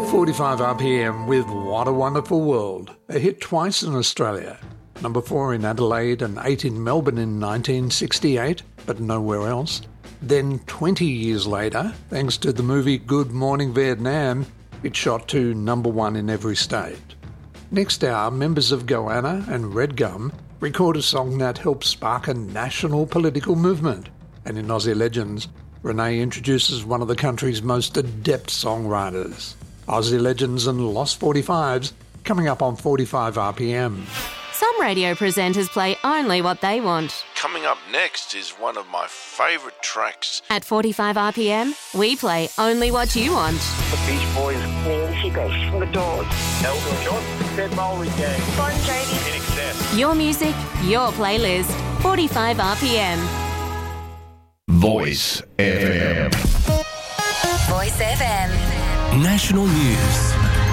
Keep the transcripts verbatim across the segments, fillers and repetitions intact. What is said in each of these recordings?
forty-five R P M with What a Wonderful World, a hit twice in Australia. Number four in Adelaide and eight in Melbourne in nineteen sixty-eight, but nowhere else. Then twenty years later, thanks to the movie Good Morning Vietnam, it shot to number one in every state. Next hour, members of Goanna and Red Gum record a song that helped spark a national political movement. And in Aussie Legends, Renee introduces one of the country's most adept songwriters. Aussie Legends and Lost forty-fives coming up on forty-five R P M. Some radio presenters play only what they want. Coming up next is one of my favourite tracks. At forty-five R P M, we play only what you want. The Beach Boys, Nancy Grace from The Doors, Elton John, Ted Mulry Gang, Bon Jovi, In Excess. Your music, your playlist. forty-five R P M. Voice F M. Voice F M. National News.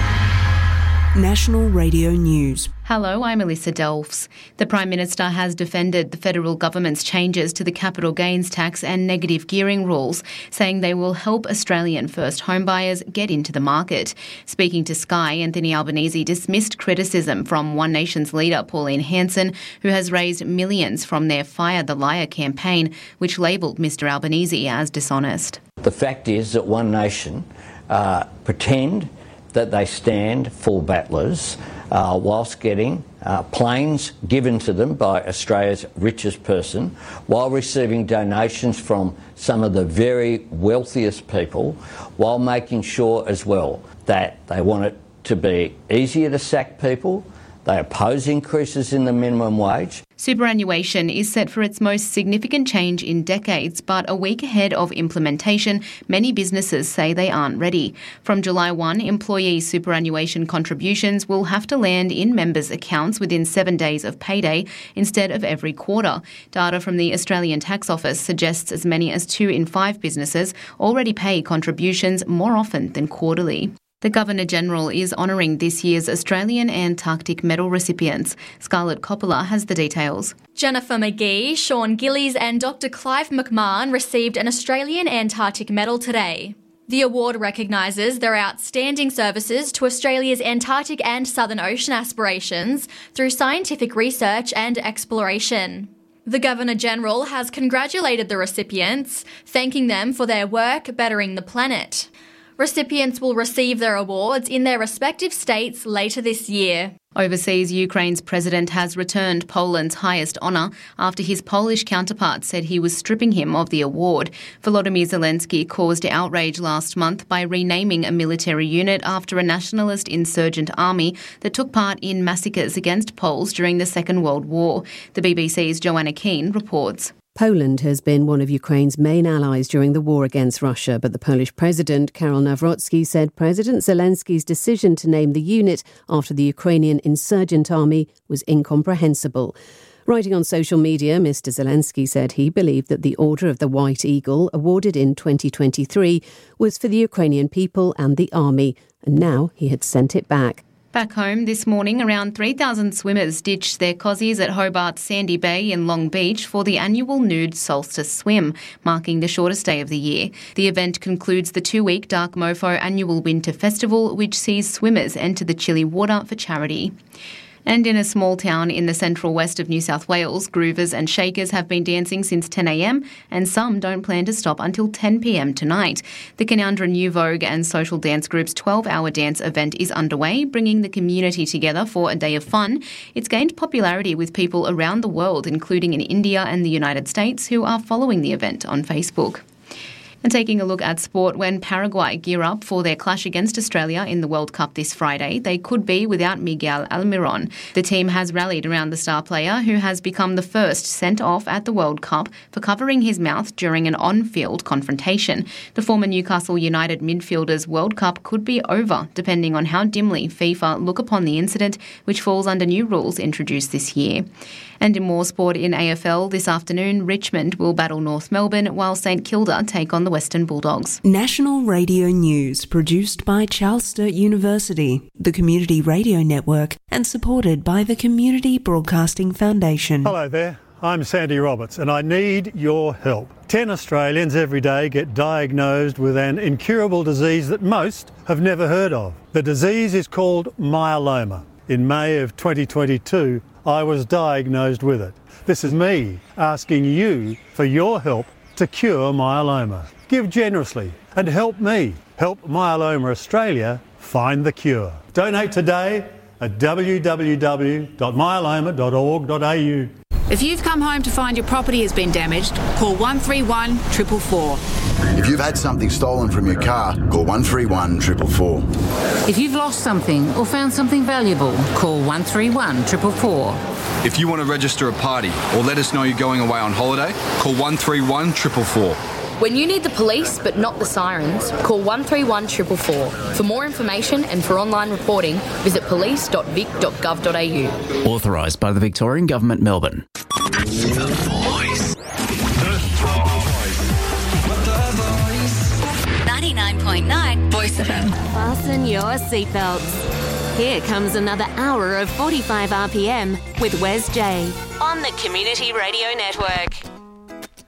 National Radio News. Hello, I'm Alyssa Delfs. The Prime Minister has defended the federal government's changes to the capital gains tax and negative gearing rules, saying they will help Australian first homebuyers get into the market. Speaking to Sky, Anthony Albanese dismissed criticism from One Nation's leader Pauline Hanson, who has raised millions from their Fire the Liar campaign, which labelled Mr Albanese as dishonest. The fact is that One Nation uh, pretend that they stand for battlers uh, whilst getting uh, planes given to them by Australia's richest person, while receiving donations from some of the very wealthiest people, while making sure as well that they want it to be easier to sack people. They oppose increases in the minimum wage. Superannuation is set for its most significant change in decades, but a week ahead of implementation, many businesses say they aren't ready. From July first, employee superannuation contributions will have to land in members' accounts within seven days of payday instead of every quarter. Data from the Australian Tax Office suggests as many as two in five businesses already pay contributions more often than quarterly. The Governor-General is honouring this year's Australian Antarctic Medal recipients. Scarlett Coppola has the details. Jennifer McGee, Sean Gillies and Doctor Clive McMahon received an Australian Antarctic Medal today. The award recognises their outstanding services to Australia's Antarctic and Southern Ocean aspirations through scientific research and exploration. The Governor-General has congratulated the recipients, thanking them for their work bettering the planet. Recipients will receive their awards in their respective states later this year. Overseas, Ukraine's president has returned Poland's highest honour after his Polish counterpart said he was stripping him of the award. Volodymyr Zelensky caused outrage last month by renaming a military unit after a nationalist insurgent army that took part in massacres against Poles during the Second World War. The B B C's Joanna Keane reports. Poland has been one of Ukraine's main allies during the war against Russia, but the Polish president, Karol Nawrocki, said President Zelensky's decision to name the unit after the Ukrainian insurgent army was incomprehensible. Writing on social media, Mister Zelensky said he believed that the Order of the White Eagle, awarded in twenty twenty-three, was for the Ukrainian people and the army, and now he had sent it back. Back home this morning, around three thousand swimmers ditched their cozies at Hobart's Sandy Bay in Long Beach for the annual Nude Solstice Swim, marking the shortest day of the year. The event concludes the two-week Dark Mofo annual winter festival, which sees swimmers enter the chilly water for charity. And in a small town in the central west of New South Wales, groovers and shakers have been dancing since ten a.m. and some don't plan to stop until ten p.m. tonight. The Canowindra New Vogue and Social Dance Group's twelve-hour dance event is underway, bringing the community together for a day of fun. It's gained popularity with people around the world, including in India and the United States, who are following the event on Facebook. And taking a look at sport, when Paraguay gear up for their clash against Australia in the World Cup this Friday, they could be without Miguel Almiron. The team has rallied around the star player, who has become the first sent off at the World Cup for covering his mouth during an on-field confrontation. The former Newcastle United midfielder's World Cup could be over, depending on how dimly FIFA look upon the incident, which falls under new rules introduced this year. And in more sport in A F L, this afternoon, Richmond will battle North Melbourne, while St Kilda take on the Western Bulldogs. National Radio News, produced by Charles Sturt University, the Community Radio Network, and supported by the Community Broadcasting Foundation. Hello there, I'm Sandy Roberts and I need your help. Ten Australians every day get diagnosed with an incurable disease that most have never heard of. The disease is called myeloma. In May of twenty twenty-two, I was diagnosed with it. This is me asking you for your help to cure myeloma. Give generously and help me help Myeloma Australia find the cure. Donate today at w w w dot myeloma dot org dot a u. If you've come home to find your property has been damaged, call one three one, four four four. If you've had something stolen from your car, call one three one, four four four. If you've lost something or found something valuable, call one three one, four four four. If you want to register a party or let us know you're going away on holiday, call one three one, four four four. When you need the police but not the sirens, call one three one, four four four. For more information and for online reporting, visit police dot vic dot gov dot a u. Authorised by the Victorian Government, Melbourne. The Voice. ninety-nine point nine Voice F M. Fasten your seatbelts. Here comes another hour of forty-five R P M with Wes J on the Community Radio Network.